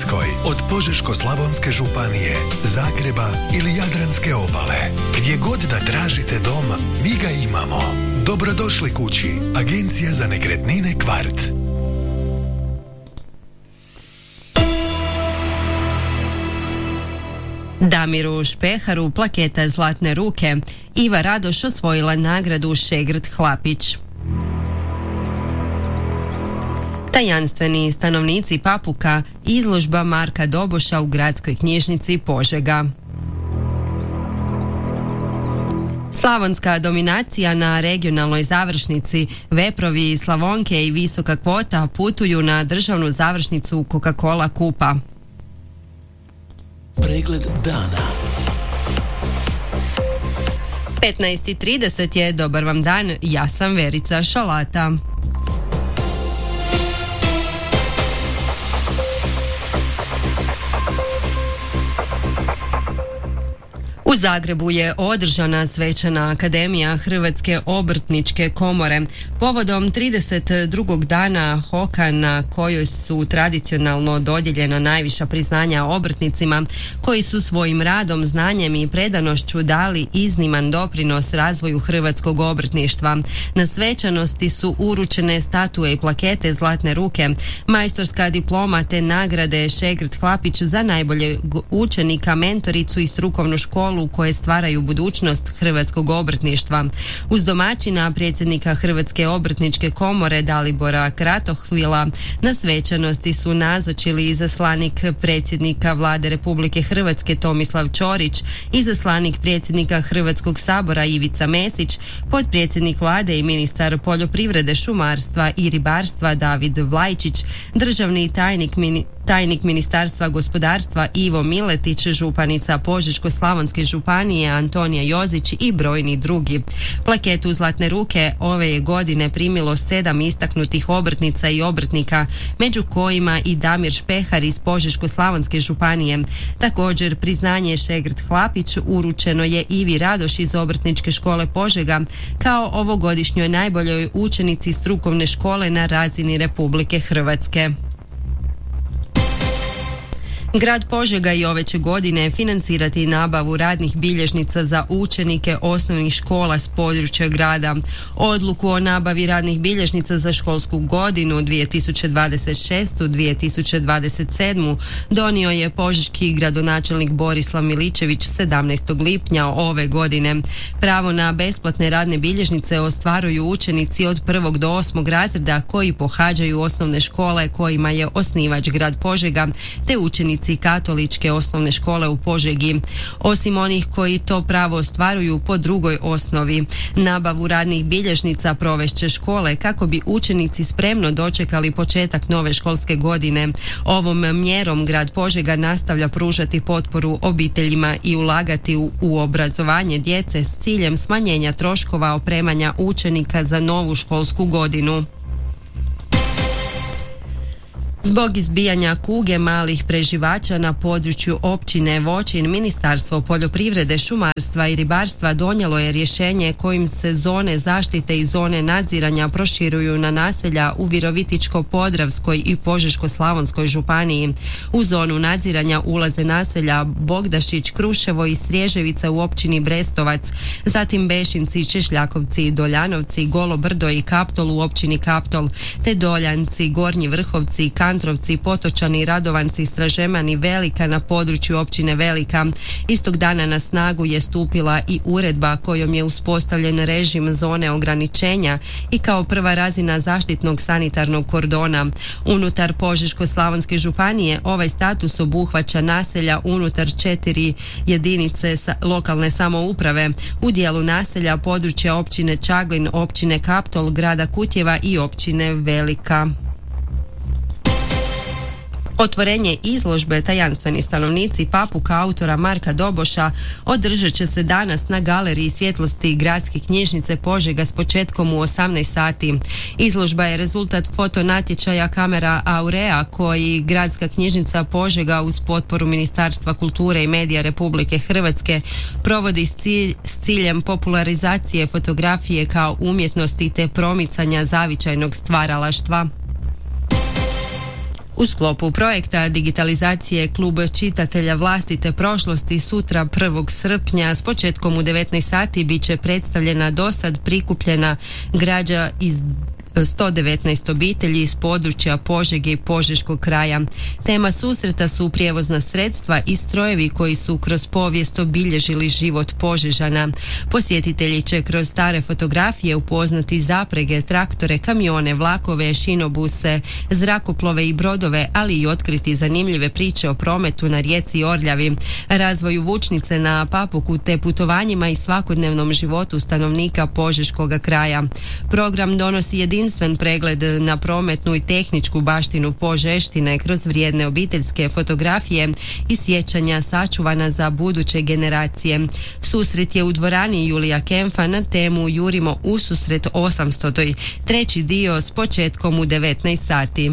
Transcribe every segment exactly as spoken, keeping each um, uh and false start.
Hrvatskoj, od Požeško-slavonske županije, Zagreba ili Jadranske obale. Gdje god da tražite dom, mi ga imamo. Dobrodošli kući. Agencija za nekretnine Kvart. Damiru Špeharu plaketa Zlatne ruke. Iva Radoš osvojila nagradu Šegrt Hlapić. Tajanstveni stanovnici Papuka, izložba Marka Doboša u Gradskoj knjižnici Požega. Slavonska dominacija na regionalnoj završnici. Veprovi, Slavonke i Visoka kvota putuju na državnu završnicu Coca-Cola kupa. Pregled dana. petnaest i trideset je, dobar vam dan, ja sam Verica Šalata. U Zagrebu je održana svečana akademija Hrvatske obrtničke komore povodom trideset drugog dana Hoka, na kojoj su tradicionalno dodijeljena najviša priznanja obrtnicima koji su svojim radom, znanjem i predanošću dali izniman doprinos razvoju hrvatskog obrtništva. Na svečanosti su uručene statue i plakete Zlatne ruke, majstorska diploma te nagrade Šegrt Hlapić za najboljeg učenika, mentoricu i strukovnu školu koje stvaraju budućnost hrvatskog obrtništva. Uz domaćina predsjednika Hrvatske obrtničke komore Dalibora Kratohvila na svečanosti su nazočili izaslanik predsjednika Vlade Republike Hrvatske Tomislav Ćorić, izaslanik predsjednika Hrvatskog sabora Ivica Mesić, potpredsjednik Vlade i ministar poljoprivrede, šumarstva i ribarstva David Vlajčić, državni tajnik mini tajnik Ministarstva gospodarstva Ivo Miletić, županica Požeško-slavonske županije Antonija Jozić i brojni drugi. Plaketu Zlatne ruke ove je godine primilo sedam istaknutih obrtnica i obrtnika, među kojima i Damir Špehar iz Požeško-slavonske županije. Također priznanje Šegrt Hlapić uručeno je Ivi Radoš iz Obrtničke škole Požega kao ovogodišnjoj najboljoj učenici strukovne škole na razini Republike Hrvatske. Grad Požega i ove će godine financirati nabavu radnih bilježnica za učenike osnovnih škola s područja grada. Odluku o nabavi radnih bilježnica za školsku godinu dvije tisuće dvadeset šeste dvije tisuće dvadeset sedme donio je požeški gradonačelnik Borislav Miličević sedamnaestog lipnja ove godine. Pravo na besplatne radne bilježnice ostvaruju učenici od prvog do osmog razreda koji pohađaju osnovne škole kojima je osnivač grad Požega, te učenici katoličke osnovne škole u Požegi. Osim onih koji to pravo ostvaruju po drugoj osnovi. Nabavu radnih bilježnica provešće škole kako bi učenici spremno dočekali početak nove školske godine. Ovom mjerom grad Požega nastavlja pružati potporu obiteljima i ulagati u, u obrazovanje djece s ciljem smanjenja troškova opremanja učenika za novu školsku godinu. Zbog izbijanja kuge malih preživača na području općine Voćin, Ministarstvo poljoprivrede, šumarstva i ribarstva donijelo je rješenje kojim se zone zaštite i zone nadziranja proširuju na naselja u Virovitičko-podravskoj i Požeško-slavonskoj županiji. U zonu nadziranja ulaze naselja Bogdašić, Kruševo i Strježevica u općini Brestovac, zatim Bešinci, Češljakovci, Doljanovci, Golo Brdo i Kaptol u općini Kaptol, te Doljanci, Gornji Vrhovci, Kantrovci, Potočani, Radovanci, Stražemani, Velika na području općine Velika. Istog dana na snagu je stupila i uredba kojom je uspostavljen režim zone ograničenja i kao prva razina zaštitnog sanitarnog kordona. Unutar Požeško-slavonske županije ovaj status obuhvaća naselja unutar četiri jedinice lokalne samouprave. U dijelu naselja područja općine Čaglin, općine Kaptol, grada Kutjeva i općine Velika. Otvorenje izložbe Tajanstveni stanovnici Papuka autora Marka Doboša održat će se danas na Galeriji svjetlosti Gradske knjižnice Požega s početkom u osamnaest sati. Izložba je rezultat fotonatječaja Kamera Aurea koji Gradska knjižnica Požega uz potporu Ministarstva kulture i medija Republike Hrvatske provodi s, cilj, s ciljem popularizacije fotografije kao umjetnosti te promicanja zavičajnog stvaralaštva. U sklopu projekta digitalizacije Klub čitatelja vlastite prošlosti sutra prvog srpnja s početkom u devetnaest sati bit će predstavljena dosad prikupljena građa iz sto devetnaest obitelji iz područja Požege i Požeškog kraja. Tema susreta su prijevozna sredstva i strojevi koji su kroz povijest obilježili život Požežana. Posjetitelji će kroz stare fotografije upoznati zaprege, traktore, kamione, vlakove, šinobuse, zrakoplove i brodove, ali i otkriti zanimljive priče o prometu na rijeci Orljavi, razvoju vučnice na Papuku te putovanjima i svakodnevnom životu stanovnika Požeškog kraja. Program donosi jedinstven pregled na prometnu i tehničku baštinu Požeštine kroz vrijedne obiteljske fotografije i sjećanja sačuvana za buduće generacije. Susret je u dvorani Julija Kempfa na temu Jurimo ususret osamstotoj. Treći dio s početkom u devetnaest sati.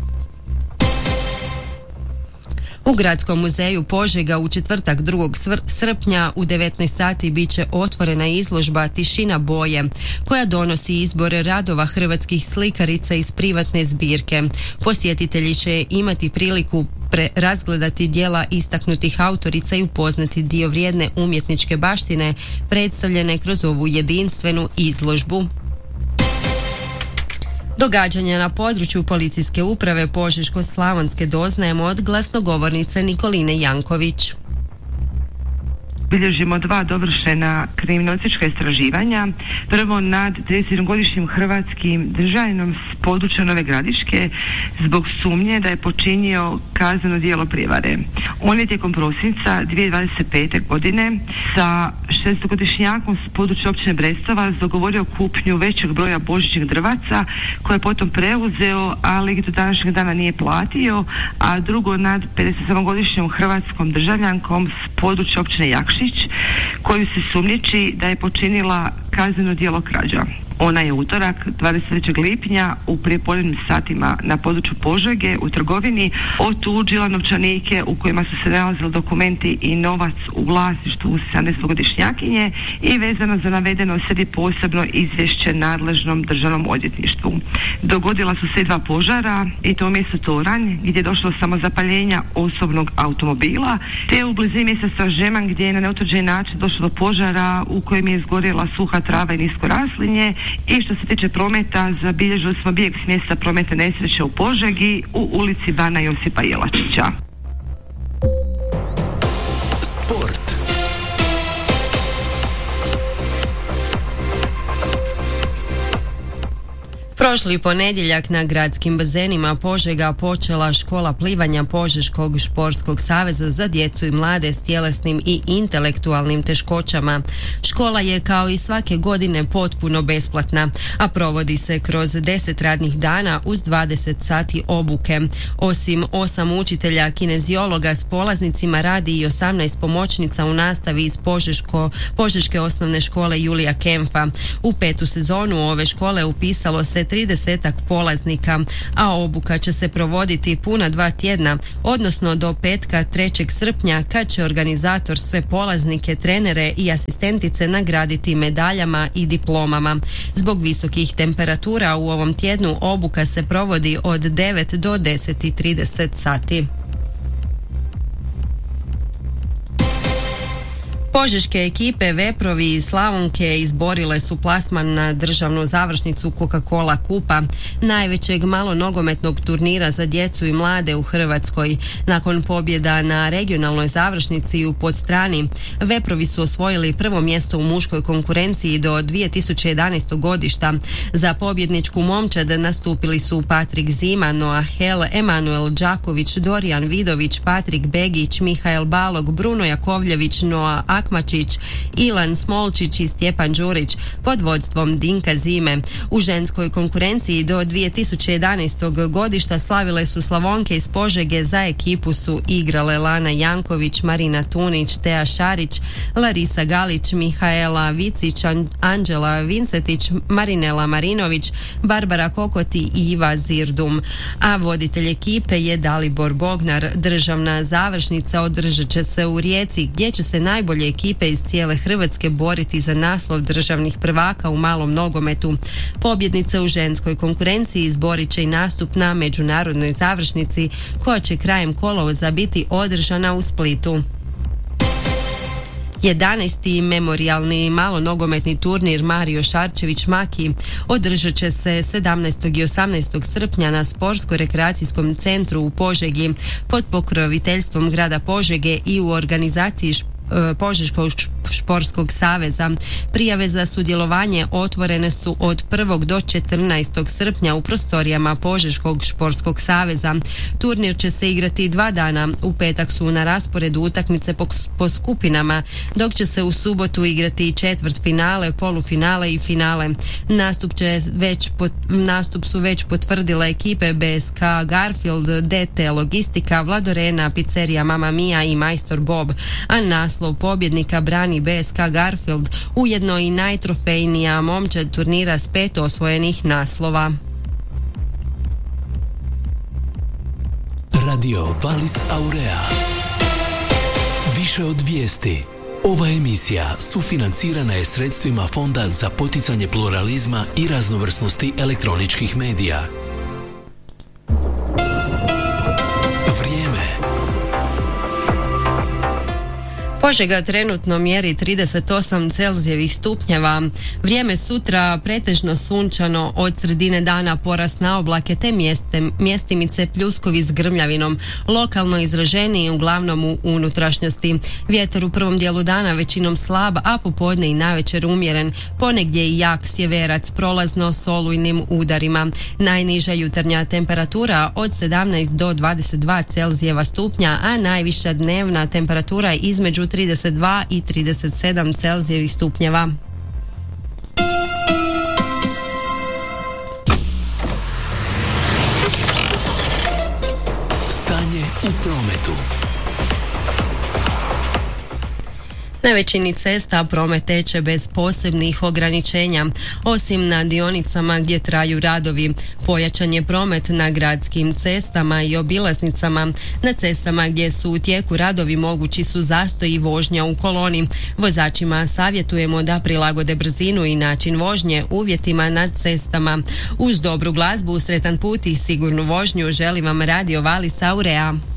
U Gradskom muzeju Požega u četvrtak drugog srpnja u devetnaest sati bit će otvorena izložba Tišina boje, koja donosi izbor radova hrvatskih slikarica iz privatne zbirke. Posjetitelji će imati priliku pre razgledati djela istaknutih autorica i upoznati dio vrijedne umjetničke baštine predstavljene kroz ovu jedinstvenu izložbu. Događanja na području policijske uprave Požeško-slavonske doznajemo od glasnogovornice Nikoline Janković. Bilježimo dva dovršena kriminalistička istraživanja. Prvo nad tridesetgodišnjim hrvatskim državljaниnom s područja Nove Gradiške zbog sumnje da je počinio kazneno djelo prijevare. On je tijekom prosinca dvije tisuće dvadeset pete. godine sa šestogodišnjakom s područja općine Brestova dogovorio kupnju većeg broja božićnih drvaca koje je potom preuzeo, ali do današnjeg dana nije platio, a drugo nad pedesetsedmogodišnjom hrvatskom državljankom s područja općine Jakšić koju se sumnjiči da je počinila kazneno djelo krađa. Ona je utorak dvadeset trećeg lipnja u prijepodnevnim satima na području Požege u trgovini otuđila novčanike u kojima su se nalazili dokumenti i novac u vlasništvu sedamnaestogodišnjakinje i vezano za navedeno slijedi posebno izvješće nadležnom državnom odvjetništvu. Dogodila su se dva požara i to u mjestu Toranj gdje je došlo samozapaljenja osobnog automobila te u blizini mjesta Stražeman gdje je na neutvrđeni način došlo do požara u kojem je izgorjela suha trava i nisko raslinje. I što se tiče prometa, zabilježili smo bijeg s mjesta prometne nesreće u Požegi u ulici Bana Josipa Jelačića. Sport. Prošli ponedjeljak na gradskim bazenima Požega počela škola plivanja Požeškog športskog saveza za djecu i mlade s tjelesnim i intelektualnim teškoćama. Škola je kao i svake godine potpuno besplatna, a provodi se kroz deset radnih dana uz dvadeset sati obuke. Osim osam učitelja kineziologa s polaznicima radi i osamnaest pomoćnica u nastavi iz Požeško, Požeške osnovne škole Julija Kempfa. U petu sezonu ove škole upisalo se tridesetak polaznika, a obuka će se provoditi puna dva tjedna, odnosno do petka trećeg srpnja kad će organizator sve polaznike, trenere i asistentice nagraditi medaljama i diplomama. Zbog visokih temperatura u ovom tjednu obuka se provodi od devet do deset i trideset sati. Požeške ekipe Veprovi i Slavonke izborile su plasman na državnu završnicu Coca-Cola kupa, najvećeg malonogometnog turnira za djecu i mlade u Hrvatskoj. Nakon pobjeda na regionalnoj završnici u Podstrani, Veprovi su osvojili prvo mjesto u muškoj konkurenciji do dvije tisuće jedanaestog godišta. Za pobjedničku momčad nastupili su Patrik Zima, Noah Hel, Emanuel Đaković, Dorijan Vidović, Patrik Begić, Mihael Balog, Bruno Jakovljević, Noah Akmačić, Ilan Smolčić i Stjepan Đurić pod vodstvom Dinka Zime. U ženskoj konkurenciji do dvije tisuće jedanaestog godišta slavile su Slavonke iz Požege, za ekipu su igrale Lana Janković, Marina Tunić, Teja Šarić, Larisa Galić, Mihaela Vicić, Anđela Vincetić, Marinela Marinović, Barbara Kokoti i Iva Zirdum. A voditelj ekipe je Dalibor Bognar. Državna završnica održat će se u Rijeci gdje će se najbolje ekipe iz cijele Hrvatske boriti za naslov državnih prvaka u malom nogometu. Pobjednice u ženskoj konkurenciji izborit će i nastup na međunarodnoj završnici koja će krajem kolovoza biti održana u Splitu. jedanaesti memorijalni malonogometni turnir Mario Šarčević-Maki održat će se sedamnaestog i osamnaestog srpnja na Sportsko-rekreacijskom centru u Požegi pod pokroviteljstvom grada Požege i u organizaciji Požeškog športskog saveza. Prijave za sudjelovanje otvorene su od prvog do četrnaestog srpnja u prostorijama Požeškog športskog saveza. Turnir će se igrati dva dana. U petak su na rasporedu utakmice po, po skupinama, dok će se u subotu igrati četvrt finale, polufinale i finale. Nastup, će već pot, nastup su već potvrdile ekipe B S K Garfield, D T Logistika, Vladorena, Pizzerija Mama Mia i Majstor Bob, a naslov pobjednika brani B S K Garfield, ujedno i najtrofejnija momčad turnira s pet osvojenih naslova. Radio Valis Aurea. Više od vijesti. Ova emisija sufinancirana je sredstvima Fonda za poticanje pluralizma i raznovrsnosti elektroničkih medija. Požega trenutno mjeri trideset osam Celzijevih stupnjeva. Vrijeme sutra pretežno sunčano, od sredine dana porast na oblake te mjeste, mjestimice pljuskovi s grmljavinom. Lokalno izraženiji uglavnom u unutrašnjosti. Vjetar u prvom dijelu dana većinom slab, a popodne i navečer umjeren. Ponegdje i jak sjeverac, prolazno s olujnim udarima. Najniža jutarnja temperatura od sedamnaest do dvadeset dva Celzijeva stupnja, a najviša dnevna temperatura između trideset dva i trideset sedam Celzijevih stupnjeva. Stanje u prometu. Na većini cesta promet teče bez posebnih ograničenja, osim na dionicama gdje traju radovi. Pojačan je promet na gradskim cestama i obilaznicama. Na cestama gdje su u tijeku radovi mogući su zastoji i vožnja u koloni. Vozačima savjetujemo da prilagode brzinu i način vožnje uvjetima na cestama. Uz dobru glazbu, sretan put i sigurnu vožnju želi vam Radio Valis Aurea.